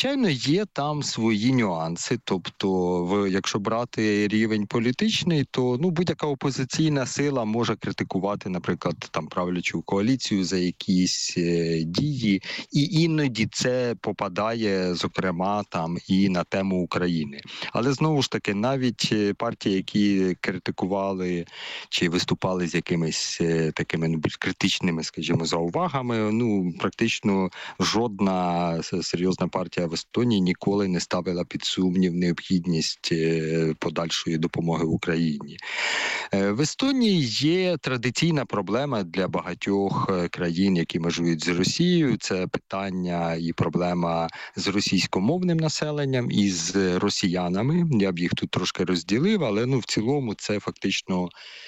Звичайно, є там свої нюанси. Тобто, якщо брати рівень політичний, то будь-яка опозиційна сила може критикувати, наприклад, там правлячу коаліцію за якісь дії, і іноді це попадає, зокрема, там і на тему України. Але знову ж таки, навіть партії, які критикували чи виступали з якимись такими більш критичними, скажімо, заувагами, практично жодна серйозна партія в Естонії ніколи не ставила під сумнів необхідність подальшої допомоги Україні. В Естонії є традиційна проблема для багатьох країн, які межують з Росією. Це питання і проблема з російськомовним населенням і з росіянами. Я б їх тут трошки розділив, але в цілому це фактично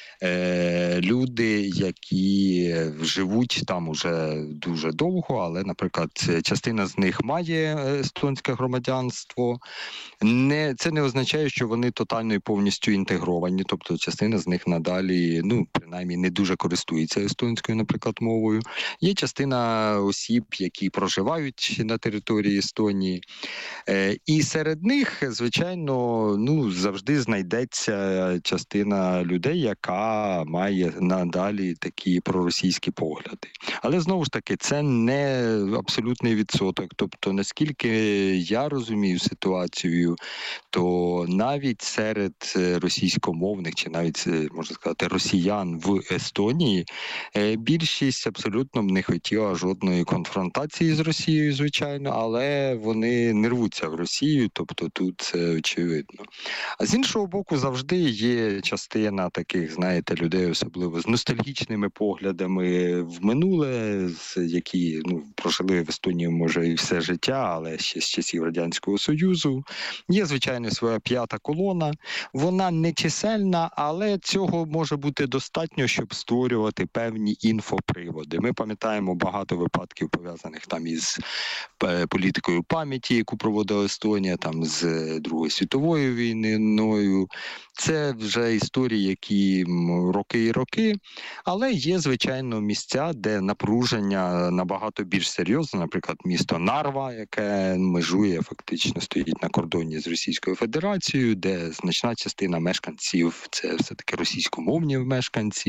люди, які живуть там уже дуже довго, але, наприклад, частина з них має естонське громадянство. Це не означає, що вони тотально і повністю інтегровані, тобто частина з них надалі, принаймні, не дуже користується естонською, наприклад, мовою. Є частина осіб, які проживають на території Естонії. І серед них, звичайно, завжди знайдеться частина людей, яка має надалі такі проросійські погляди. Але, знову ж таки, це не абсолютний відсоток. Тобто, наскільки я розумію ситуацію, то навіть серед російськомовних, чи навіть, можна сказати, росіян в Естонії, більшість абсолютно не хотіла жодної конфронтації з Росією, звичайно, але вони не рвуться в Росію, тобто тут це очевидно. А з іншого боку, завжди є частина таких, знаєте, людей, особливо з ностальгічними поглядами в минуле, які прожили в Естонії, може, і все життя, але ще з часів Радянського Союзу. Є, звичайно, своя п'ята колона. Вона не чисельна, але цього може бути достатньо, щоб створювати певні інфоприводи. Ми пам'ятаємо багато випадків, пов'язаних там із політикою пам'яті, яку проводила Естонія, там з Другою світовою війною. Це вже історії, які роки і роки, але є, звичайно, місця, де напруження набагато більш серйозне, наприклад, місто Нарва, яке межує, фактично стоїть на кордоні з Російською Федерацією, де значна частина мешканців – це все-таки російськомовні мешканці.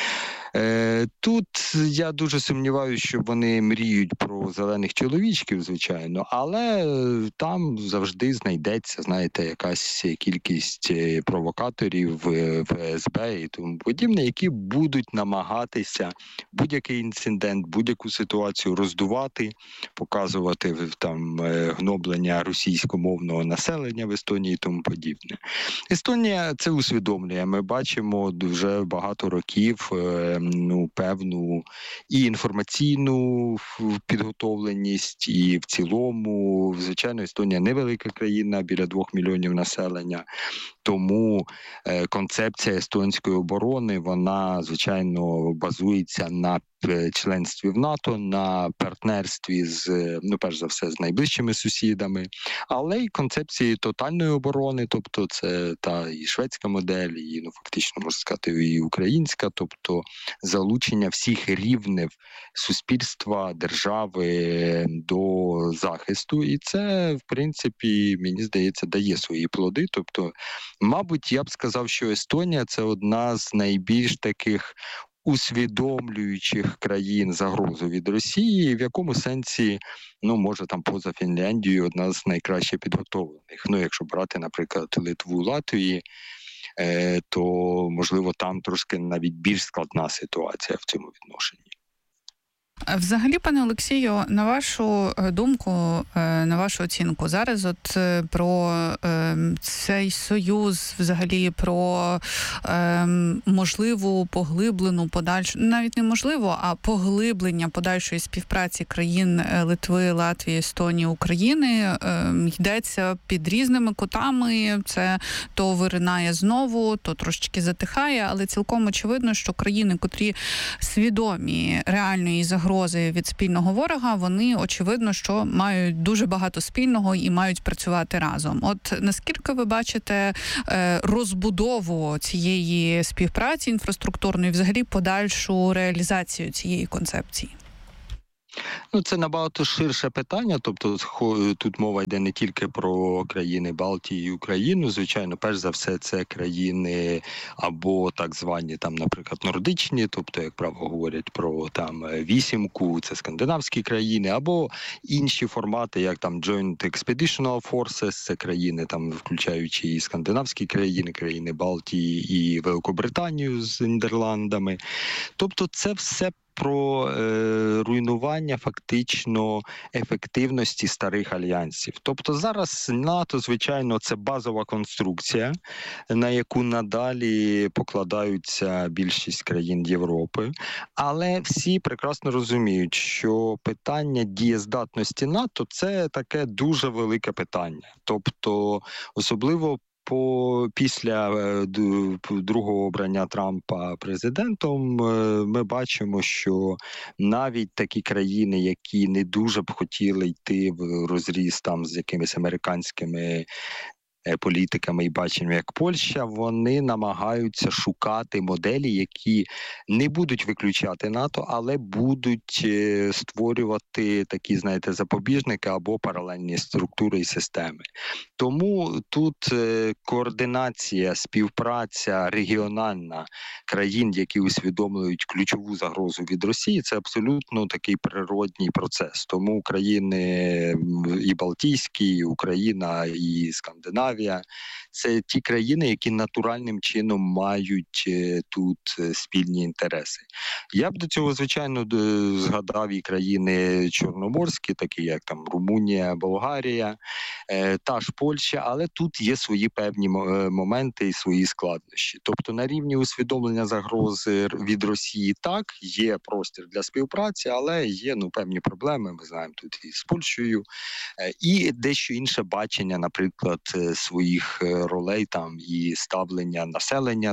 Тут я дуже сумніваюся, що вони мріють про зелених чоловічків, звичайно, але там завжди знайдеться, знаєте, якась кількість провокаторів, ФСБ і тому подібне, які будуть намагатися будь-який інцидент, будь-яку ситуацію роздувати, показувати там гноблення російськомовного населення в Естонії і тому подібне. Естонія це усвідомлює. Ми бачимо вже багато років певну і інформаційну підготовленість, і в цілому, звичайно, Естонія невелика країна, біля 2 мільйонів населення, тому концепція естонської оборони, вона, звичайно, базується на членстві в НАТО, на партнерстві з, перш за все, з найближчими сусідами, але й концепції тотальної оборони, тобто це та і шведська модель, і, фактично, можна сказати, і українська, тобто залучення всіх рівнів суспільства, держави до захисту. І це, в принципі, мені здається, дає свої плоди. Тобто, мабуть, я б сказав, що Естонія – це одна з найбільш таких усвідомлюючих країн загрозу від Росії, в якому сенсі, може там поза Фінляндією, одна з найкраще підготовлених. Якщо брати, наприклад, Литву, Латвію, то, можливо, там трошки навіть більш складна ситуація в цьому відношенні. Взагалі, пане Олексію, на вашу думку, на вашу оцінку, зараз про цей союз, взагалі про можливу поглиблену подальшу, навіть не можливо, а поглиблення подальшої співпраці країн Литви, Латвії, Естонії, України йдеться під різними кутами. Це то виринає знову, то трошечки затихає, але цілком очевидно, що країни, котрі свідомі реальної загрози від спільного ворога, вони, очевидно, що мають дуже багато спільного і мають працювати разом. От наскільки ви бачите розбудову цієї співпраці інфраструктурної, взагалі подальшу реалізацію цієї концепції? Ну, це набагато ширше питання. Тобто, тут мова йде не тільки про країни Балтії і Україну. Звичайно, перш за все, це країни або так звані, там, наприклад, нордичні, тобто, як право говорять про там вісімку, це скандинавські країни, або інші формати, як там Joint Expeditionary Forces, це країни, там, включаючи і скандинавські країни, країни Балтії і Великобританію з Нідерландами. Тобто, це все про руйнування фактично ефективності старих альянсів. Тобто зараз НАТО, звичайно, це базова конструкція, на яку надалі покладаються більшість країн Європи. Але всі прекрасно розуміють, що питання дієздатності НАТО – це таке дуже велике питання. Тобто, особливо після другого обрання Трампа президентом ми бачимо, що навіть такі країни, які не дуже б хотіли йти в розріз там з якимись американськими політиками і баченням, як Польща, вони намагаються шукати моделі, які не будуть виключати НАТО, але будуть створювати такі, знаєте, запобіжники або паралельні структури і системи. Тому тут координація, співпраця регіональна країн, які усвідомлюють ключову загрозу від Росії, це абсолютно такий природній процес. Тому країни і Балтійські, і Україна, і Скандинавія – це ті країни, які натуральним чином мають тут спільні інтереси. Я б до цього, звичайно, згадав і країни чорноморські, такі як там Румунія, Болгарія, та ж Польща, але тут є свої певні моменти і свої складнощі. Тобто на рівні усвідомлення загрози від Росії так, є простір для співпраці, але є певні проблеми, ми знаємо тут і з Польщею, і дещо інше бачення, наприклад, своїх ролей там і ставлення населення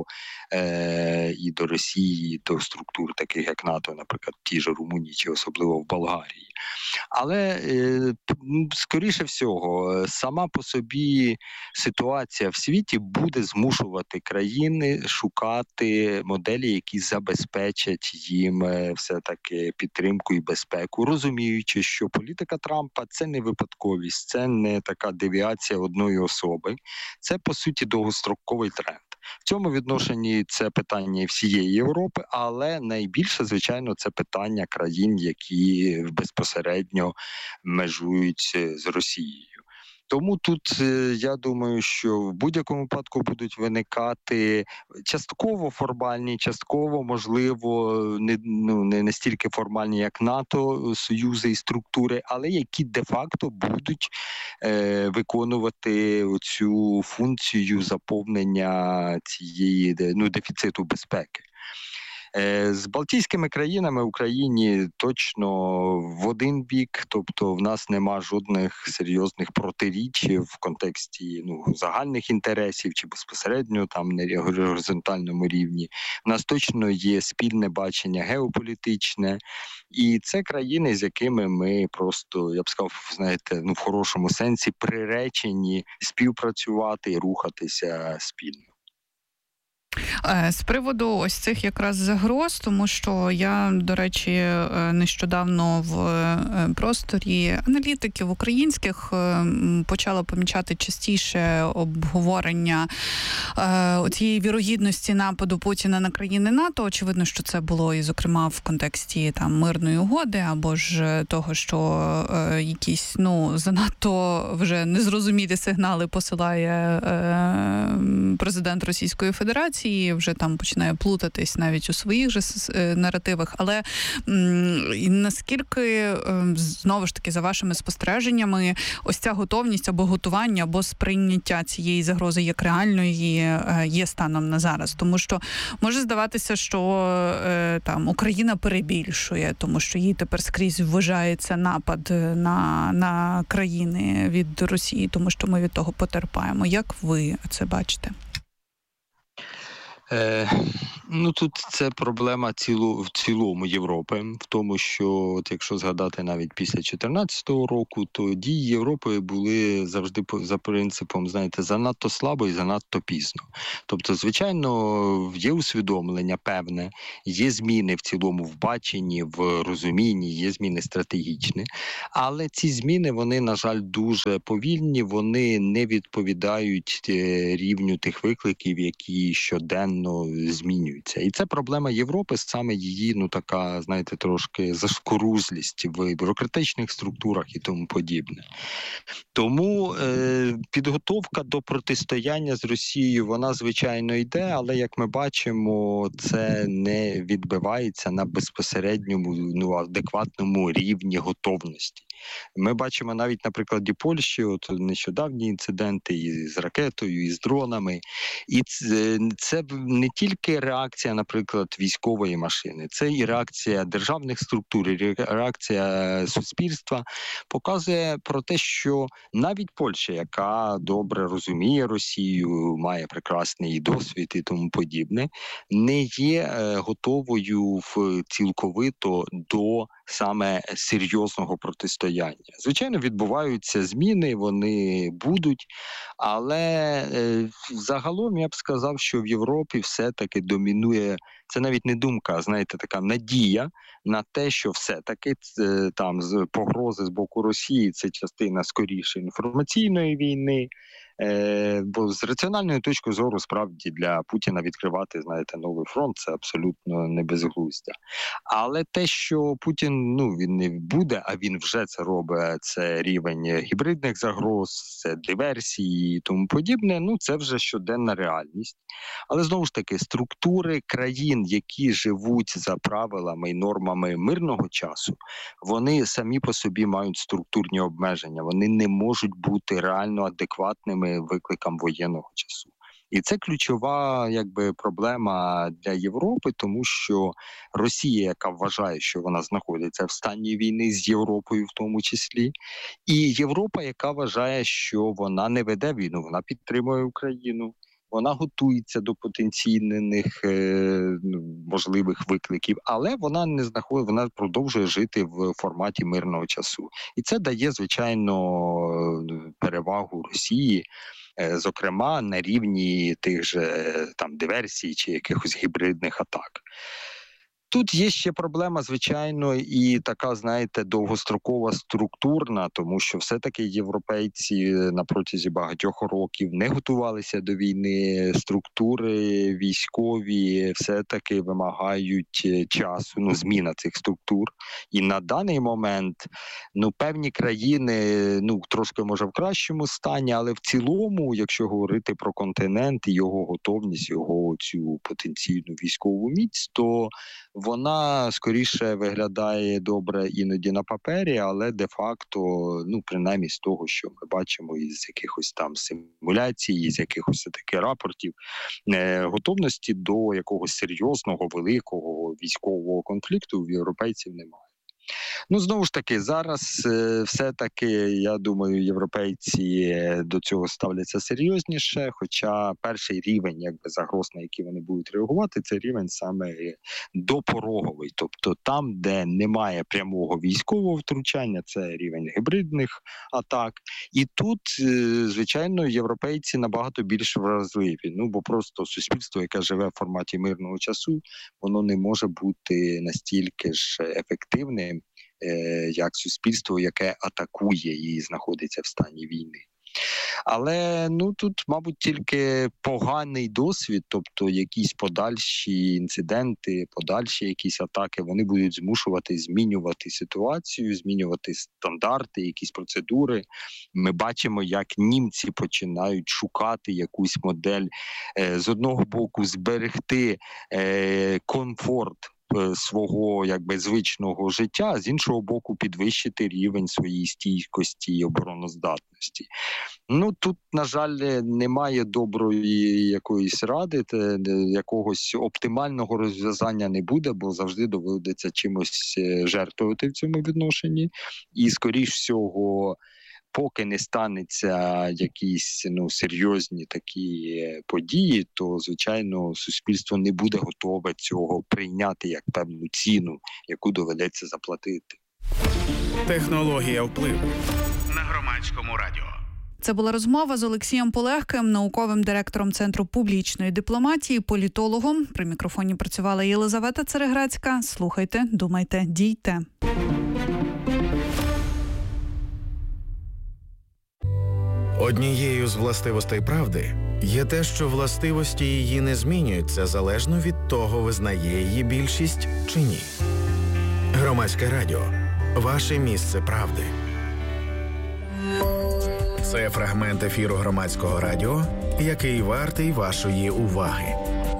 і до Росії, і до структур таких як НАТО, наприклад, ті ж Румунії чи особливо в Болгарії. Але, скоріше всього, сама по собі ситуація в світі буде змушувати країни шукати моделі, які забезпечать їм все-таки підтримку і безпеку, розуміючи, що політика Трампа – це не випадковість, це не така девіація одної особи, це, по суті, довгостроковий тренд. В цьому відношенні це питання всієї Європи, але найбільше, звичайно, це питання країн, які безпосередньо межують з Росією. Тому тут, я думаю, що в будь-якому випадку будуть виникати частково формальні, частково, можливо, не настільки формальні, як НАТО, союзи і структури, але які де-факто будуть виконувати цю функцію заповнення цієї дефіциту безпеки. З Балтійськими країнами Україні точно в один бік, тобто в нас нема жодних серйозних протиріч в контексті загальних інтересів чи безпосередньо там на горизонтальному рівні. В нас точно є спільне бачення геополітичне, і це країни, з якими ми просто, я б сказав, знаєте, в хорошому сенсі приречені співпрацювати і рухатися спільно. З приводу ось цих якраз загроз, тому що я, до речі, нещодавно в просторі аналітиків українських почала помічати частіше обговорення цієї вірогідності нападу Путіна на країни НАТО. Очевидно, що це було і, зокрема, в контексті там мирної угоди, або ж того, що якісь, занадто вже незрозумілі сигнали посилає президент Російської Федерації, вже там починає плутатись навіть у своїх же наративах. Але наскільки, знову ж таки, за вашими спостереженнями, ось ця готовність або готування, або сприйняття цієї загрози як реальної є станом на зараз? Тому що може здаватися, що там Україна перебільшує, тому що їй тепер скрізь вважається напад на країни від Росії, тому що ми від того потерпаємо. Як ви це бачите? Ну, тут це проблема в цілому Європи, в тому, що от якщо згадати навіть після 2014 року, то дії Європи були завжди за принципом, знаєте, занадто слабо і занадто пізно. Тобто, звичайно, є усвідомлення певне, є зміни в цілому в баченні, в розумінні, є зміни стратегічні, але ці зміни, вони, на жаль, дуже повільні, вони не відповідають рівню тих викликів, які щоденно змінюються. І це проблема Європи, саме її, ну така, знаєте, трошки зашкорузлість в бюрократичних структурах і тому подібне. Тому підготовка до протистояння з Росією, вона, звичайно, йде, але, як ми бачимо, це не відбивається на безпосередньому, ну, адекватному рівні готовності. Ми бачимо навіть на прикладі Польщі, от нещодавні інциденти і з ракетою, і з дронами. І це не тільки реакція, наприклад, військової машини, це і реакція державних структур, і реакція суспільства. Показує про те, що навіть Польща, яка добре розуміє Росію, має прекрасний досвід і тому подібне, не є готовою цілковито до саме серйозного протистояння. Звичайно, відбуваються зміни, вони будуть, але загалом я б сказав, що в Європі все-таки домінує, це навіть не думка, а, знаєте, така надія на те, що все-таки там погрози з боку Росії – це частина скоріше інформаційної війни, бо з раціональної точки зору справді для Путіна відкривати, знаєте, новий фронт – це абсолютно не безглуздя. Але те, що Путін, ну, він не буде, а він вже це робить, це рівень гібридних загроз, це диверсії і тому подібне, ну, це вже щоденна реальність. Але, знову ж таки, структури країн, які живуть за правилами і нормами мирного часу, вони самі по собі мають структурні обмеження, вони не можуть бути реально адекватними викликам воєнного часу. І це ключова, якби, проблема для Європи, тому що Росія, яка вважає, що вона знаходиться в стані війни з Європою в тому числі, і Європа, яка вважає, що вона не веде війну, вона підтримує Україну, вона готується до потенційних можливих викликів, але вона не знаходить, вона продовжує жити в форматі мирного часу. І це дає, звичайно, перевагу Росії, зокрема на рівні тих же там диверсій чи якихось гібридних атак. Тут є ще проблема, звичайно, і така, знаєте, довгострокова структурна, тому що все-таки європейці на протязі багатьох років не готувалися до війни, структури військові все-таки вимагають часу, ну, зміна цих структур. І на даний момент, ну, певні країни, ну, трошки, може, в кращому стані, але в цілому, якщо говорити про континент і його готовність, його цю потенційну військову міць, то вона скоріше виглядає добре іноді на папері, але де-факто, ну, принаймні з того, що ми бачимо із якихось там симуляцій, із якихось таких рапортів, готовності до якогось серйозного, великого військового конфлікту в європейців немає. Ну, знову ж таки, зараз все-таки, я думаю, європейці до цього ставляться серйозніше, хоча перший рівень, якби, загроз, на які вони будуть реагувати, це рівень саме допороговий. Тобто там, де немає прямого військового втручання, це рівень гібридних атак. І тут, звичайно, європейці набагато більш вразливі. Ну, бо просто суспільство, яке живе в форматі мирного часу, воно не може бути настільки ж ефективним, як суспільство, яке атакує і знаходиться в стані війни. Але, ну, тут, мабуть, тільки поганий досвід, тобто якісь подальші інциденти, подальші якісь атаки, вони будуть змушувати змінювати ситуацію, змінювати стандарти, якісь процедури. Ми бачимо, як німці починають шукати якусь модель, з одного боку зберегти комфорт свого, якби, звичного життя, а з іншого боку підвищити рівень своєї стійкості і обороноздатності. Ну, тут, на жаль, немає доброї якоїсь ради, якогось оптимального розв'язання не буде, бо завжди доведеться чимось жертвувати в цьому відношенні. І, скоріш всього, поки не станеться якісь серйозні такі події, то, звичайно, суспільство не буде готове цього прийняти як певну ціну, яку доведеться заплатити. Технологія впливу на Громадському радіо. Це була розмова з Олексієм Полегким, науковим директором Центру публічної дипломатії, політологом. При мікрофоні працювала Єлизавета Цереграцька. Слухайте, думайте, дійте. Однією з властивостей правди є те, що властивості її не змінюються залежно від того, визнає її більшість чи ні. Громадське радіо. Ваше місце правди. Це фрагмент ефіру Громадського радіо, який вартий вашої уваги.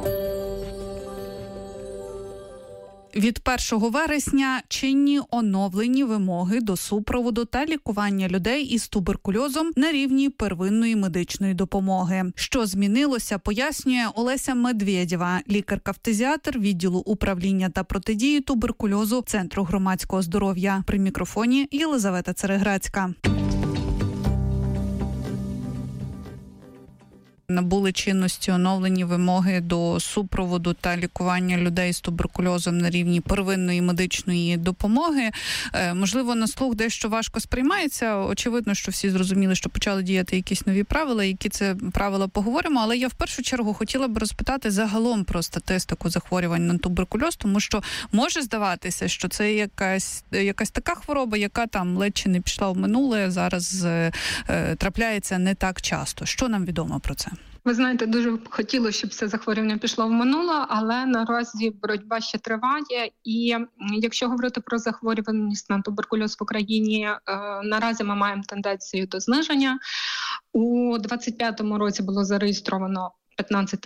Від 1 вересня чинні оновлені вимоги до супроводу та лікування людей із туберкульозом на рівні первинної медичної допомоги. Що змінилося, пояснює Олеся Медведєва, лікарка-фтизіатр відділу управління та протидії туберкульозу Центру громадського здоров'я. При мікрофоні Єлизавета Цереграцька. Набули чинності оновлені вимоги до супроводу та лікування людей з туберкульозом на рівні первинної медичної допомоги. Можливо, на слух дещо важко сприймається. Очевидно, що всі зрозуміли, що почали діяти якісь нові правила, які це правила поговоримо. Але я в першу чергу хотіла б розпитати загалом про статистику захворювань на туберкульоз, тому що може здаватися, що це якась така хвороба, яка там ледь чи не пішла в минуле, зараз трапляється не так часто. Що нам відомо про це? Ви знаєте, дуже б хотілося, щоб це захворювання пішло в минуле, але наразі боротьба ще триває. І якщо говорити про захворюваність на туберкульоз в Україні, наразі ми маємо тенденцію до зниження. У 2025 році було зареєстровано 15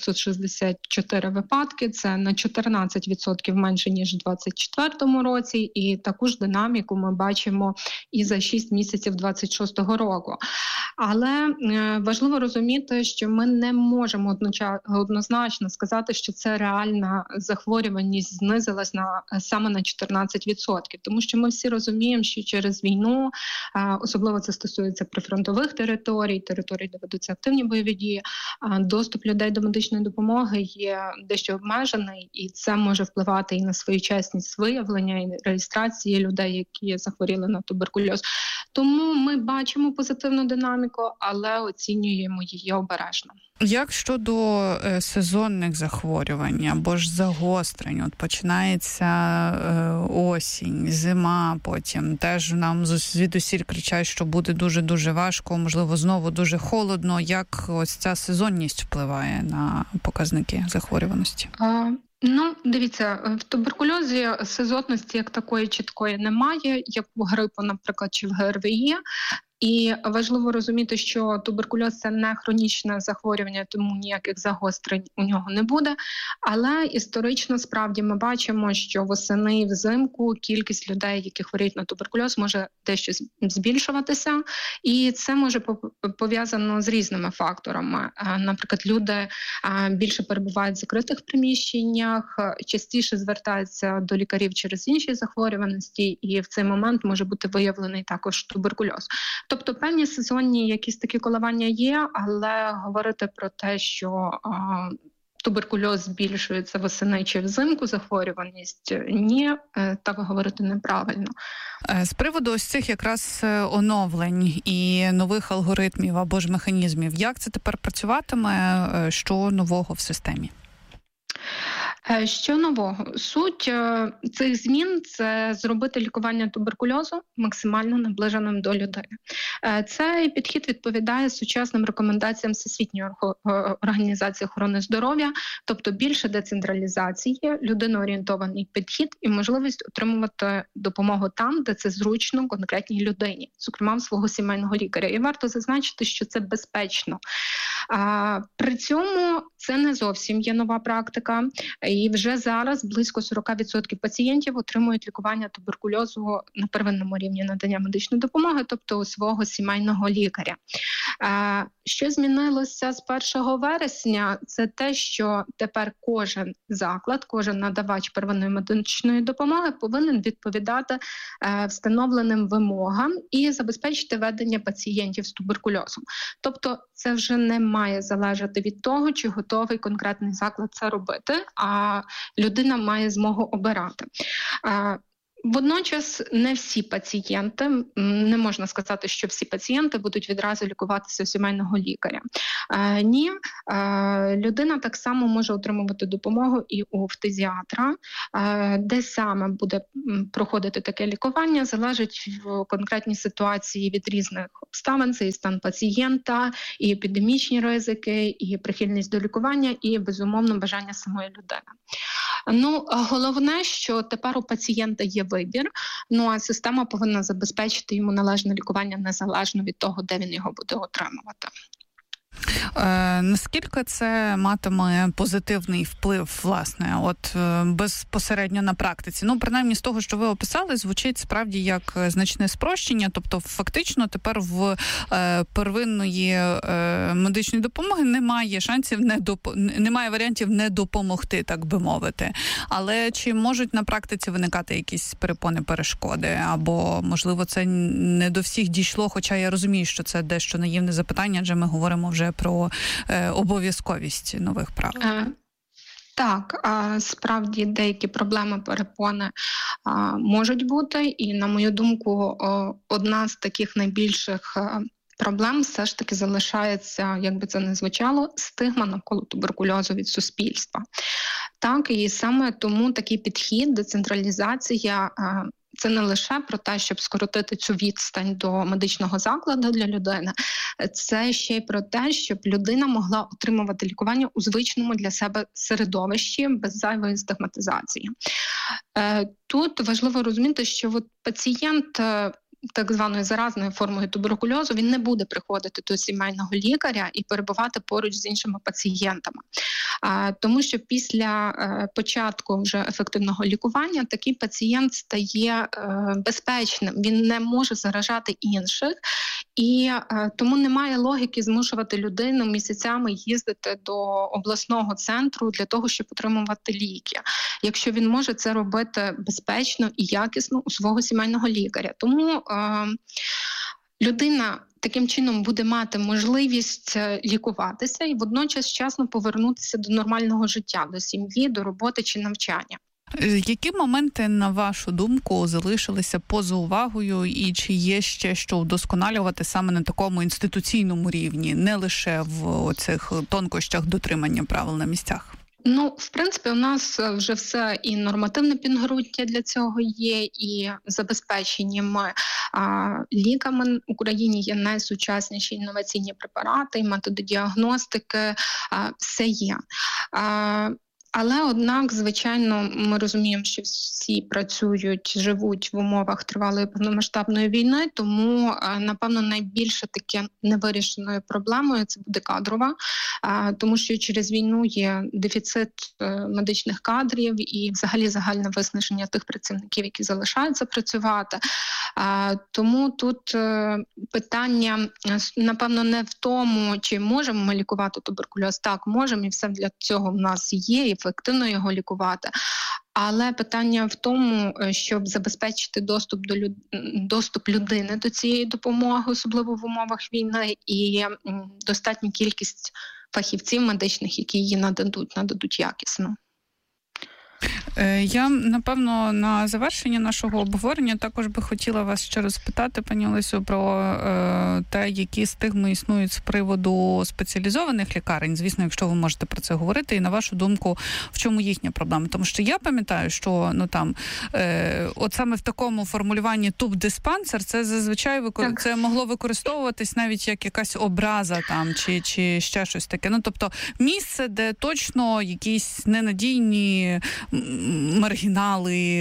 564 випадки, це на 14% менше, ніж у 2024 році, і таку ж динаміку ми бачимо і за 6 місяців 2026 року. Але важливо розуміти, що ми не можемо однозначно сказати, що це реальна захворюваність знизилась саме на 14%, тому що ми всі розуміємо, що через війну, особливо це стосується прифронтових територій, де ведуться активні бойові дії, доступ людей до медичної допомоги є дещо обмежений, і це може впливати і на своєчасність виявлення, і реєстрації людей, які захворіли на туберкульоз. Тому ми бачимо позитивну динаміку, але оцінюємо її обережно. Як щодо сезонних захворювань або ж загострень? От починається осінь, зима, потім теж нам звідусіль кричать, що буде дуже-дуже важко, можливо, знову дуже холодно. Як ось ця сезонність впливає на показники захворюваності? Дивіться, в туберкульозі сезонності як такої чіткої немає, як у грипу, наприклад, чи в ГРВІ. І важливо розуміти, що туберкульоз – це не хронічне захворювання, тому ніяких загострень у нього не буде. Але історично, справді, ми бачимо, що восени і взимку кількість людей, які хворіють на туберкульоз, може дещо збільшуватися. І це може пов'язано з різними факторами. Наприклад, люди більше перебувають в закритих приміщеннях, частіше звертаються до лікарів через інші захворюваності, і в цей момент може бути виявлений також туберкульоз. Тобто певні сезонні якісь такі коливання є, але говорити про те, що туберкульоз збільшується восени чи взимку, захворюваність, ні, так говорити неправильно. З приводу ось цих якраз оновлень і нових алгоритмів або ж механізмів, як це тепер працюватиме, що нового в системі? Що нового? Суть цих змін – це зробити лікування туберкульозу максимально наближеним до людини. Цей підхід відповідає сучасним рекомендаціям Всесвітньої організації охорони здоров'я, тобто більше децентралізації, людиноорієнтований підхід і можливість отримувати допомогу там, де це зручно конкретній людині, зокрема в свого сімейного лікаря. І варто зазначити, що це безпечно. При цьому це не зовсім є нова практика, і вже зараз близько 40% пацієнтів отримують лікування туберкульозу на первинному рівні надання медичної допомоги, тобто у свого сімейного лікаря. Що змінилося з 1 вересня? Це те, що тепер кожен заклад, кожен надавач первинної медичної допомоги повинен відповідати встановленим вимогам і забезпечити ведення пацієнтів з туберкульозом. Тобто це вже не має залежати від того, чи готовий конкретний заклад це робити, а людина має змогу обирати. Водночас не всі пацієнти, не можна сказати, що всі пацієнти будуть відразу лікуватися у сімейного лікаря. Ні, людина так само може отримувати допомогу і у фтизіатра. Де саме буде проходити таке лікування, залежить в конкретній ситуації від різних обставин. Це і стан пацієнта, і епідемічні ризики, і прихильність до лікування, і, безумовно, бажання самої людини. Головне, що тепер у пацієнта є вибір, а система повинна забезпечити йому належне лікування незалежно від того, де він його буде отримувати. Наскільки це матиме позитивний вплив, власне, безпосередньо на практиці? Принаймні з того, що ви описали, звучить справді як значне спрощення, тобто фактично тепер в первинної медичної допомоги немає шансів, немає варіантів не допомогти, так би мовити. Але чи можуть на практиці виникати якісь перепони, перешкоди? Або, можливо, це не до всіх дійшло, хоча я розумію, що це дещо наївне запитання, адже ми говоримо вже про обов'язковість нових правил. Так, справді деякі проблеми, перепони можуть бути, і, на мою думку, одна з таких найбільших проблем все ж таки залишається, як би це не звучало, стигма навколо туберкульозу від суспільства. Так, і саме тому такий підхід, децентралізація, це не лише про те, щоб скоротити цю відстань до медичного закладу для людини, це ще й про те, щоб людина могла отримувати лікування у звичному для себе середовищі без зайвої стигматизації. Тут важливо розуміти, що пацієнт так званою заразною формою туберкульозу, він не буде приходити до сімейного лікаря і перебувати поруч з іншими пацієнтами. Тому що після початку вже ефективного лікування такий пацієнт стає безпечним, він не може заражати інших, і тому немає логіки змушувати людину місяцями їздити до обласного центру для того, щоб отримувати ліки, якщо він може це робити безпечно і якісно у свого сімейного лікаря. Тому людина таким чином буде мати можливість лікуватися і водночас вчасно повернутися до нормального життя, до сім'ї, до роботи чи навчання. Які моменти, на вашу думку, залишилися поза увагою і чи є ще що вдосконалювати саме на такому інституційному рівні, не лише в оцих тонкощах дотримання правил на місцях? В принципі, у нас вже все і нормативне підґрунтя для цього є, і забезпечені ми ліками. В Україні є найсучасніші інноваційні препарати, і методи діагностики, все є. Але, однак, звичайно, ми розуміємо, що всі працюють, живуть в умовах тривалої повномасштабної війни, тому, напевно, найбільше таке невирішеною проблемою це буде кадрова, тому що через війну є дефіцит медичних кадрів і взагалі загальне виснаження тих працівників, які залишаються працювати. Тому тут питання, напевно, не в тому, чи можемо ми лікувати туберкульоз. Так, можемо, і все для цього в нас є, і ефективно його лікувати. Але питання в тому, щоб забезпечити доступ людини до цієї допомоги, особливо в умовах війни, і достатню кількість фахівців медичних, які її нададуть якісно. Я, напевно, на завершення нашого обговорення також би хотіла вас ще розпитати, пані Олесю, про те, які стигми існують з приводу спеціалізованих лікарень. Звісно, якщо ви можете про це говорити, і на вашу думку, в чому їхня проблема? Тому що я пам'ятаю, що от саме в такому формулюванні тубдиспансер, це зазвичай це могло використовуватись навіть як якась образа там, чи ще щось таке. Тобто місце, де точно якісь ненадійні маргінали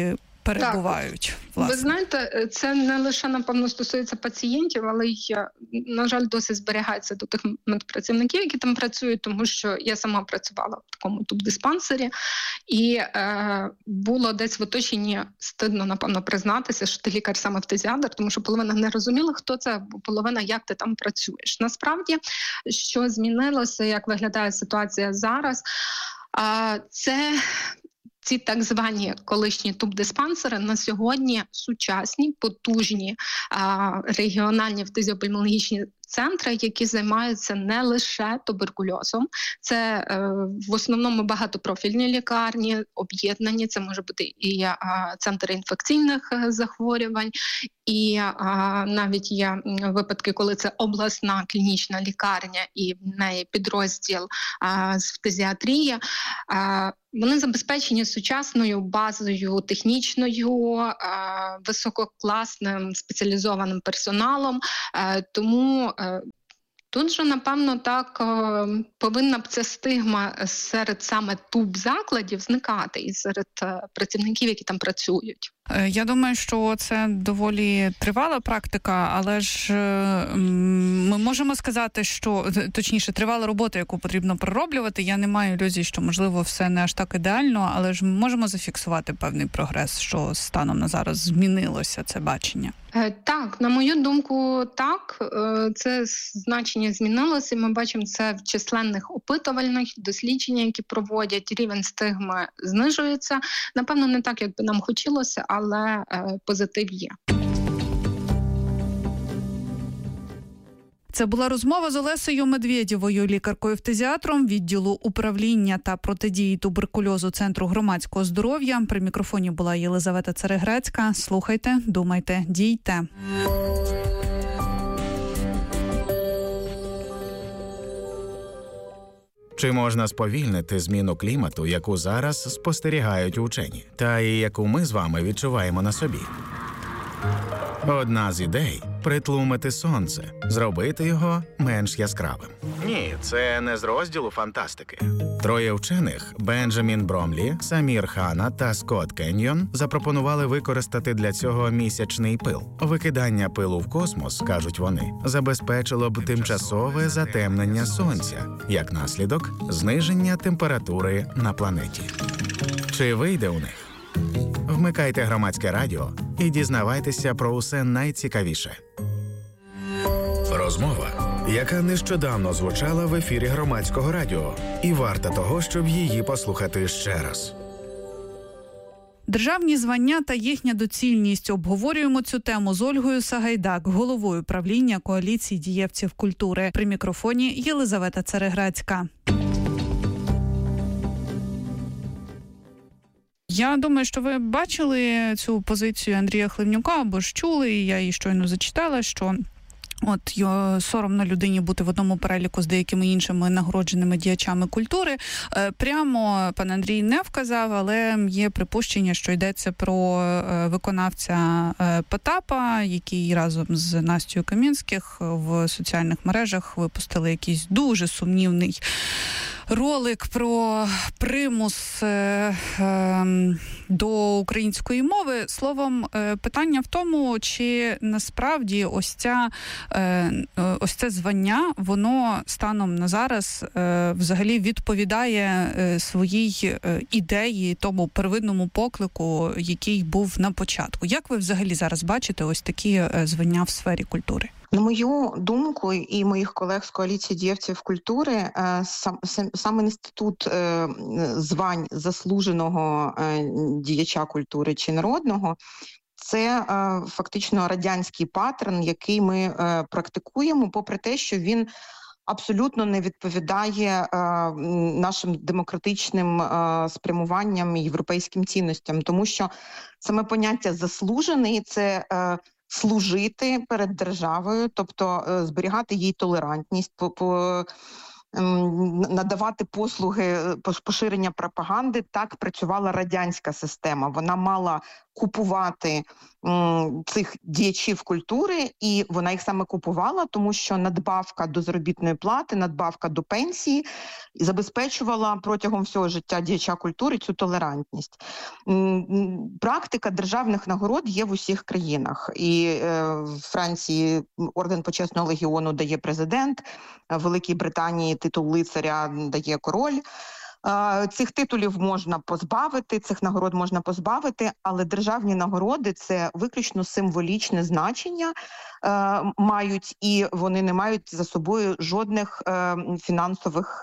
перебувають. Ви знаєте, це не лише, напевно, стосується пацієнтів, але й, на жаль, досі зберігається до тих медпрацівників, які там працюють, тому що я сама працювала в такому тубдиспансері, і було десь в оточенні, стидно, напевно, признатися, що ти лікар саме фтизіатр, тому що половина не розуміла, хто це, бо половина, як ти там працюєш. Насправді, що змінилося, як виглядає ситуація зараз, це ці так звані колишні тубдиспансери на сьогодні сучасні, потужні регіональні фтизіопульмонологічні центри, які займаються не лише туберкульозом. Це в основному багатопрофільні лікарні, об'єднані, це може бути і центри інфекційних захворювань, і навіть є випадки, коли це обласна клінічна лікарня і в неї підрозділ з фтизіатрії. Вони забезпечені сучасною базою технічною, висококласним спеціалізованим персоналом, тому тут же, напевно, так повинна б ця стигма серед саме туб-закладів зникати і серед працівників, які там працюють. Я думаю, що це доволі тривала практика, але ж ми можемо сказати, що, точніше, тривала робота, яку потрібно пророблювати. Я не маю ілюзій, що, можливо, все не аж так ідеально, але ж ми можемо зафіксувати певний прогрес, що станом на зараз змінилося це бачення. Так, на мою думку, так. Це значення змінилося. Ми бачимо це в численних опитувальних дослідженнях, які проводять. Рівень стигми знижується. Напевно, не так, як би нам хотілося, але позитив є. Це була розмова з Олесею Медведєвою, лікаркою-фтизіатром відділу управління та протидії туберкульозу Центру громадського здоров'я. При мікрофоні була Єлизавета Цереграцька. Слухайте, думайте, дійте. Чи можна сповільнити зміну клімату, яку зараз спостерігають учені, та і яку ми з вами відчуваємо на собі? Одна з ідей – притлумити сонце, зробити його менш яскравим. Ні, це не з розділу фантастики. Троє вчених – Бенджамін Бромлі, Самір Хана та Скотт Кеньйон – запропонували використати для цього місячний пил. Викидання пилу в космос, кажуть вони, забезпечило б тимчасове затемнення сонця, як наслідок – зниження температури на планеті. Чи вийде у них? Вмикайте громадське радіо і дізнавайтеся про усе найцікавіше. Розмова, яка нещодавно звучала в ефірі громадського радіо, і варта того, щоб її послухати ще раз. Державні звання та їхня доцільність. Обговорюємо цю тему з Ольгою Сагайдак, головою правління коаліції дієвців культури. При мікрофоні Єлизавета Цереграцька. Я думаю, що ви бачили цю позицію Андрія Хливнюка, або ж чули, і я її щойно зачитала, що от соромно людині бути в одному переліку з деякими іншими нагородженими діячами культури. Прямо пан Андрій не вказав, але є припущення, що йдеться про виконавця Потапа, який разом з Настею Камінських в соціальних мережах випустили якийсь дуже сумнівний ролик про примус до української мови. Словом, питання в тому, чи насправді ось це звання, воно станом на зараз взагалі відповідає своїй ідеї, тому первинному поклику, який був на початку. Як ви взагалі зараз бачите ось такі звання в сфері культури? На мою думку і моїх колег з коаліції дієвців культури, саме інститут звань заслуженого діяча культури чи народного – це фактично радянський паттерн, який ми практикуємо, попри те, що він абсолютно не відповідає нашим демократичним спрямуванням і європейським цінностям, тому що саме поняття «заслужений» – це служити перед державою, тобто зберігати їй толерантність, надавати послуги поширення пропаганди. Так працювала радянська система. Вона мала купувати цих діячів культури, і вона їх саме купувала, тому що надбавка до заробітної плати, надбавка до пенсії забезпечувала протягом всього життя діяча культури цю толерантність. Практика державних нагород є в усіх країнах. І в Франції орден почесного легіону дає президент, в Великій Британії титул лицаря дає король. Цих титулів можна позбавити, цих нагород можна позбавити, але державні нагороди – це виключно символічне значення мають, і вони не мають за собою жодних фінансових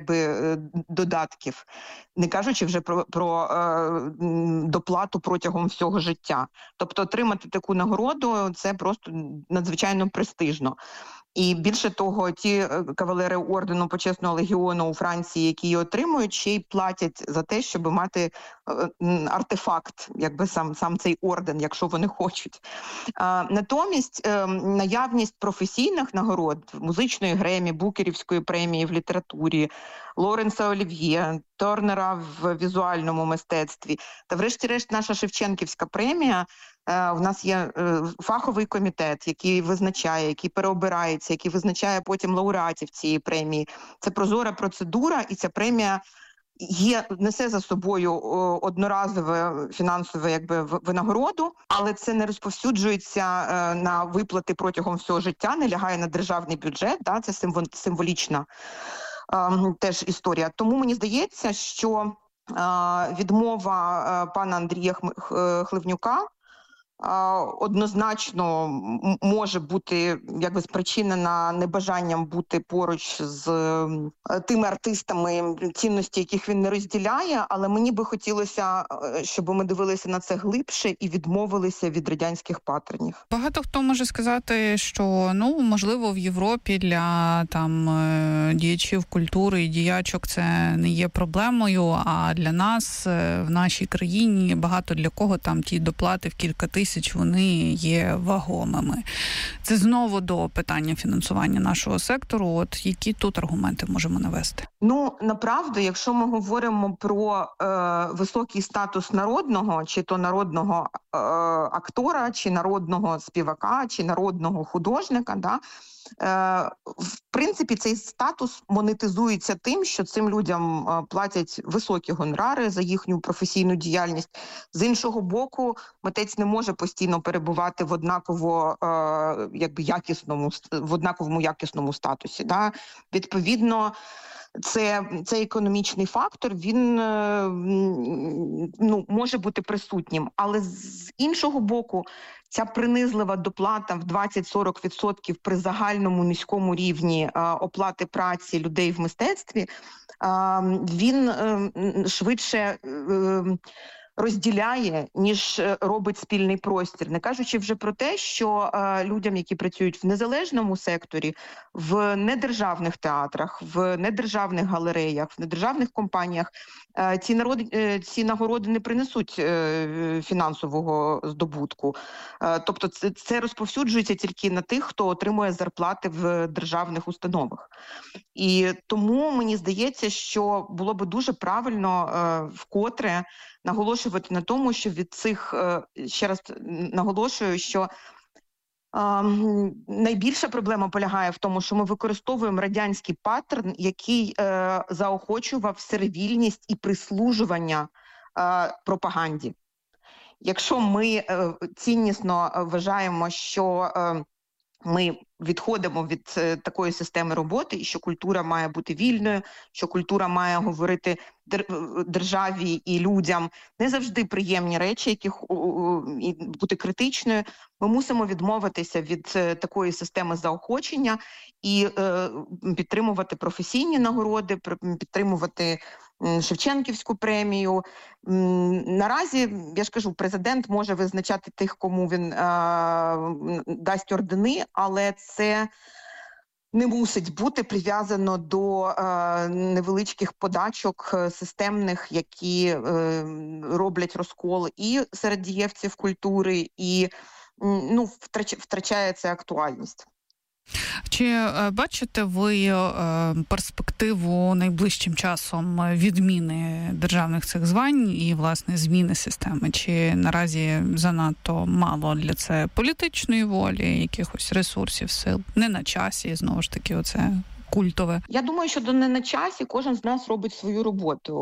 додатків, не кажучи вже про доплату протягом всього життя. Тобто отримати таку нагороду – це просто надзвичайно престижно. І більше того, ті кавалери ордену почесного легіону у Франції, які її отримують, ще й платять за те, щоб мати артефакт, сам цей орден, якщо вони хочуть. Натомість наявність професійних нагород, музичної Гремі, Букерівської премії в літературі, Лоренса Олів'є, Тернера в візуальному мистецтві та врешті-решт наша Шевченківська премія. В нас є фаховий комітет, який визначає, який переобирається, який визначає потім лауреатів цієї премії. Це прозора процедура, і ця премія несе за собою одноразове фінансове винагороду, але це не розповсюджується на виплати протягом всього життя, не лягає на державний бюджет, це символічна теж історія. Тому мені здається, що відмова пана Андрія Хливнюка однозначно може бути спричинена небажанням бути поруч з тими артистами, цінності яких він не розділяє, але мені би хотілося, щоб ми дивилися на це глибше і відмовилися від радянських паттернів. Багато хто може сказати, що, можливо, в Європі для діячів культури і діячок це не є проблемою, а для нас в нашій країні багато для кого ті доплати в кілька тисяч вони є вагомими. Це знову до питання фінансування нашого сектору. Які тут аргументи можемо навести? Направду, якщо ми говоримо про високий статус народного, чи то народного актора, чи народного співака, чи народного художника, в принципі, цей статус монетизується тим, що цим людям платять високі гонорари за їхню професійну діяльність. З іншого боку, митець не може постійно перебувати в однаковому якісному статусі. Відповідно, цей економічний фактор, він може бути присутнім. Але з іншого боку, ця принизлива доплата в 20-40% при загальному низькому рівні оплати праці людей в мистецтві, він швидше розділяє, ніж робить спільний простір. Не кажучи вже про те, що людям, які працюють в незалежному секторі, в недержавних театрах, в недержавних галереях, в недержавних компаніях, ці нагороди не принесуть фінансового здобутку. Тобто це розповсюджується тільки на тих, хто отримує зарплати в державних установах. І тому мені здається, що було би дуже правильно вкотре наголошувати на тому, що від цих, ще раз наголошую, що найбільша проблема полягає в тому, що ми використовуємо радянський паттерн, який заохочував сервільність і прислужування пропаганді. Якщо ми ціннісно вважаємо, що ми відходимо від такої системи роботи, і що культура має бути вільною, що культура має говорити державі і людям не завжди приємні речі, і бути критичною. Ми мусимо відмовитися від такої системи заохочення і підтримувати професійні нагороди, підтримувати Шевченківську премію. Наразі, я ж кажу, президент може визначати тих, кому він дасть ордени, але це не мусить бути прив'язано до невеличких подачок системних, які роблять розкол і серед дієвців культури, і втрачає це актуальність. Чи бачите ви перспективу найближчим часом відміни державних цих звань і, власне, зміни системи? Чи наразі занадто мало для це політичної волі, якихось ресурсів, сил? Не на часі, знову ж таки, оце культове. Я думаю, що не на часі, кожен з нас робить свою роботу.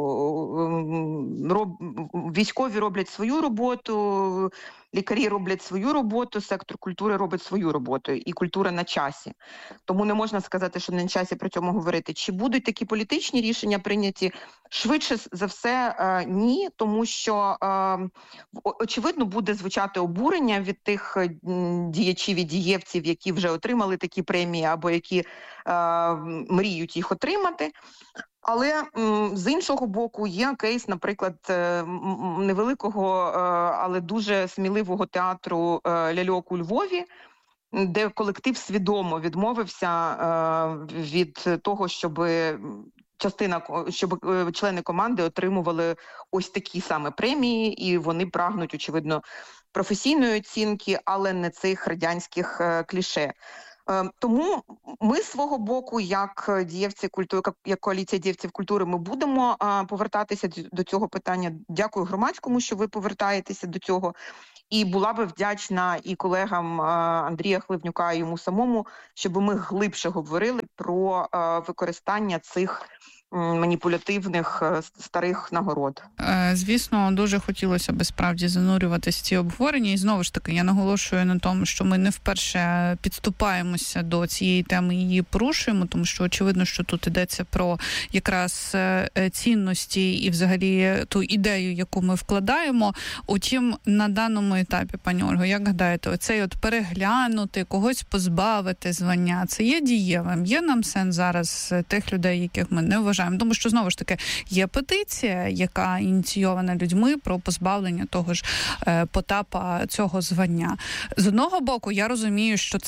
Військові роблять свою роботу, лікарі роблять свою роботу, сектор культури робить свою роботу, і культура на часі. Тому не можна сказати, що не на часі при цьому говорити. Чи будуть такі політичні рішення прийняті? Швидше за все, ні, тому що, очевидно, буде звучати обурення від тих діячів і дієвців, які вже отримали такі премії або які мріють їх отримати. Але з іншого боку є кейс, наприклад, невеликого, але дуже сміливого театру «Ляльок» у Львові, де колектив свідомо відмовився від того, щоб члени команди отримували ось такі саме премії, і вони прагнуть, очевидно, професійної оцінки, але не цих радянських кліше. Тому ми з свого боку, як дієвці культури, як коаліція дієвців культури, ми будемо повертатися до цього питання. Дякую громадському, що ви повертаєтеся до цього. І була би вдячна і колегам Андрія Хливнюка, і йому самому, щоб ми глибше говорили про використання цих маніпулятивних старих нагород. Звісно, дуже хотілося б справді занурюватися в ці обговорення. І знову ж таки, я наголошую на тому, що ми не вперше підступаємося до цієї теми і її порушуємо, тому що очевидно, що тут йдеться про якраз цінності і взагалі ту ідею, яку ми вкладаємо. Утім, на даному етапі, пані Ольго, як гадаєте, оцей от переглянути, когось позбавити звання, це є дієвим? Є нам сенс зараз тих людей, яких ми не вважаємо? Тому що, знову ж таки, є петиція, яка ініційована людьми про позбавлення того ж Потапа цього звання. З одного боку, я розумію, що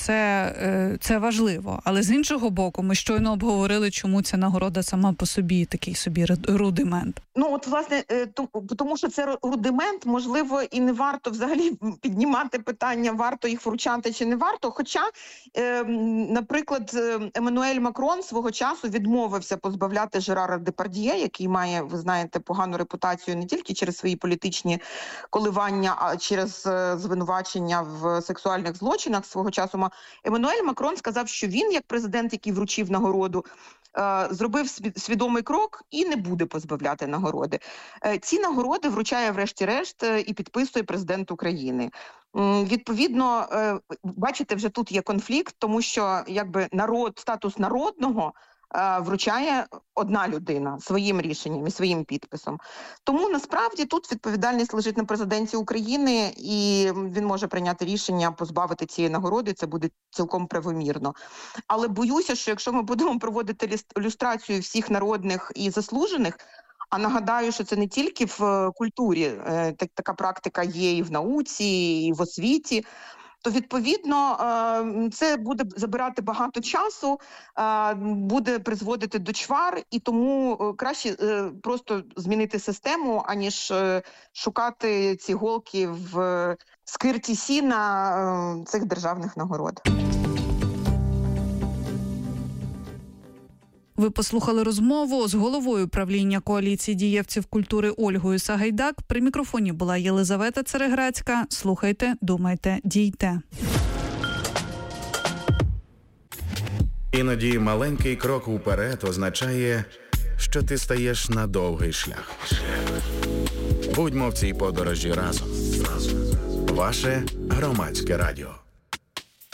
це важливо, але з іншого боку, ми щойно обговорили, чому ця нагорода сама по собі такий собі рудимент. Ну, от, власне, тому що це рудимент, можливо, і не варто взагалі піднімати питання, варто їх вручати чи не варто. Хоча, наприклад, Еммануель Макрон свого часу відмовився позбавляти Жерара Депардьє, який має, ви знаєте, погану репутацію не тільки через свої політичні коливання, а через звинувачення в сексуальних злочинах свого часу. Еммануель Макрон сказав, що він, як президент, який вручив нагороду, зробив свідомий крок і не буде позбавляти нагороди. Ці нагороди вручає врешті-решт і підписує президент України. Відповідно, бачите, вже тут є конфлікт, тому що якби статус народного вручає одна людина своїм рішенням і своїм підписом. Тому насправді тут відповідальність лежить на президенті України, і він може прийняти рішення позбавити цієї нагороди, це буде цілком правомірно. Але боюся, що якщо ми будемо проводити люстрацію всіх народних і заслужених, а нагадаю, що це не тільки в культурі, така практика є і в науці, і в освіті, то, відповідно, це буде забирати багато часу, буде призводити до чвар, і тому краще просто змінити систему, аніж шукати ці голки в скирті сіна цих державних нагород. Ви послухали розмову з головою правління коаліції дієвців культури Ольгою Сагайдак. При мікрофоні була Єлизавета Цереграцька. Слухайте, думайте, дійте. Іноді маленький крок уперед означає, що ти стаєш на довгий шлях. Будьмо в цій подорожі разом. Ваше Громадське радіо.